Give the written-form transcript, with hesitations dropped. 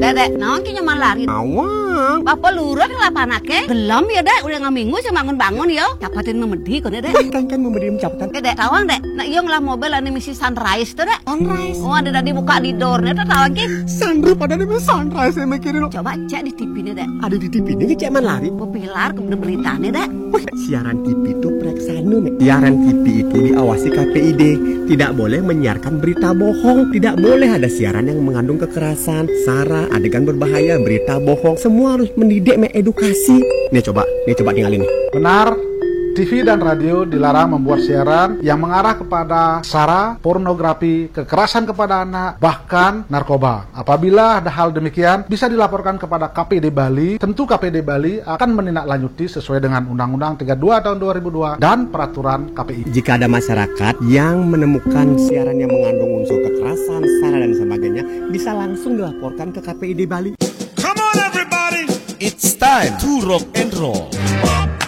Dek, naon ki nyaman lari. Awang. Bapak lurah di lapanake. Gelem ya, Dek. Udah ngaminggu saya bangun-bangun ya. Capatin memedi kok, Dek. Kan memedi mencapatan. Dek, tawang, Dek. Nah, iya lah mobil ane misi Sunrise tuh, Dek. Sunrise. Oh, ada di buka di door-nya tuh tawang ki. Sunroof ada di Sunrise saya mikirin. Coba cek di TV nih, Dek. Ada di TV ini cek man lari. Pepilar ke berita nih, Dek. Siaran TV itu preksana nih. Siaran TV itu diawasi KPID. Tidak boleh menyiarkan berita bohong. Tidak boleh ada siaran yang mengandung kekerasan, sara, adegan berbahaya, berita bohong. Semua harus mendidik, mengedukasi. Nih coba tinggalin nih. Benar, TV dan radio dilarang membuat siaran yang mengarah kepada sara, pornografi, kekerasan kepada anak, bahkan narkoba. Apabila ada hal demikian, bisa dilaporkan kepada KPD Bali. Tentu KPD Bali akan menindaklanjuti sesuai dengan Undang-Undang 32 tahun 2002 dan peraturan KPI. Jika ada masyarakat yang menemukan siaran yang mengandung unsur kekerasan, sara dan sebagainya, bisa langsung dilaporkan ke KPID Bali. Come on everybody, it's time to rock and roll.